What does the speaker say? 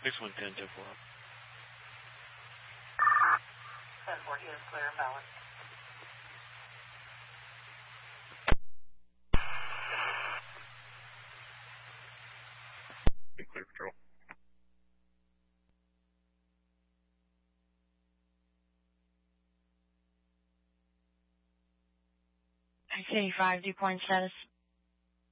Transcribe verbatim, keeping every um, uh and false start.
six one ten, ten four. ten four, he is clear and valid. Clear patrol. City five, dew point status.